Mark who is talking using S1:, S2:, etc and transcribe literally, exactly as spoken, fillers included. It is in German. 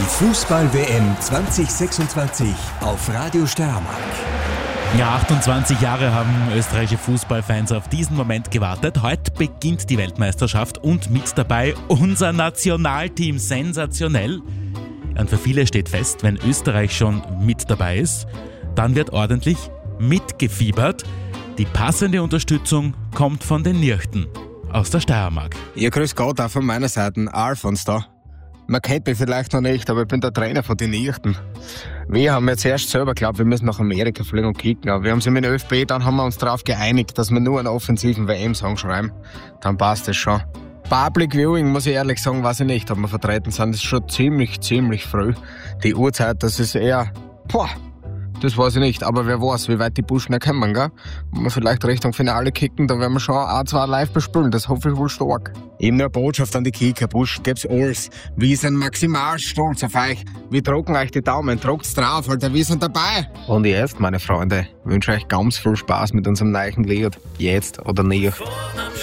S1: Die Fußball-W M zwanzig sechsundzwanzig auf Radio Steiermark.
S2: Ja, achtundzwanzig Jahre haben österreichische Fußballfans auf diesen Moment gewartet. Heute beginnt die Weltmeisterschaft und mit dabei unser Nationalteam. Sensationell. Und für viele steht fest, wenn Österreich schon mit dabei ist, dann wird ordentlich mitgefiebert. Die passende Unterstützung kommt von den Nirchten aus der Steiermark.
S3: Ja, grüß Gott, auch von meiner Seite, Alfons da. Man kennt mich vielleicht noch nicht, aber ich bin der Trainer von den Nirchten. Wir haben jetzt erst selber geglaubt, wir müssen nach Amerika fliegen und kicken. Aber wir haben sie mit dem ÖFB, dann haben wir uns darauf geeinigt, dass wir nur einen offensiven W M-Song schreiben. Dann passt das schon. Public Viewing, muss ich ehrlich sagen, weiß ich nicht, ob wir vertreten sind. Das ist schon ziemlich, ziemlich früh. Die Uhrzeit, das ist eher, boah, das weiß ich nicht. Aber wer weiß, wie weit die Burschen kommen, gell? Wenn wir vielleicht Richtung Finale kicken, dann werden wir schon A zwei live bespielen. Das hoffe ich wohl stark. Eben nur eine Botschaft an die Kicker. Burschen, gebt's alles. Wir sind maximal stolz auf euch. Wir drücken euch die Daumen. Druckt's drauf, Alter. Wir sind dabei. Und jetzt, meine Freunde, wünsche euch ganz viel Spaß mit unserem neuen Lied. Jetzt oder nie.